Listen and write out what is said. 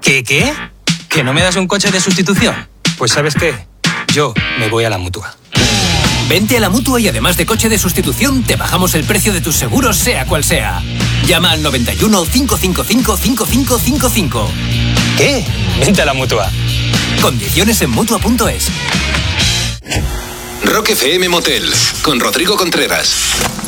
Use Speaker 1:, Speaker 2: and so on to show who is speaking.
Speaker 1: ¿Qué? ¿Que no me das un coche de sustitución? Pues ¿sabes qué? Yo me voy a la Mutua.
Speaker 2: Vente a la Mutua y además de coche de sustitución, te bajamos el precio de tus seguros, sea cual sea. Llama al 91 555 5555.
Speaker 1: ¿Qué? Vente a la Mutua.
Speaker 2: Condiciones en Mutua.es.
Speaker 3: Rock FM Motel, con Rodrigo Contreras.